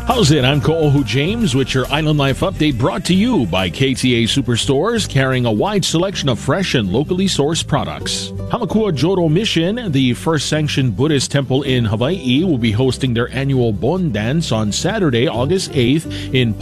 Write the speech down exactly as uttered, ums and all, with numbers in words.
How's it? I'm Koohu James with your Island Life update brought to you by K T A Superstores, carrying a wide selection of fresh and locally sourced products. Hamakua Jodo Mission, the first sanctioned Buddhist temple in Hawaii, will be hosting their annual Bon Dance on Saturday, August eighth in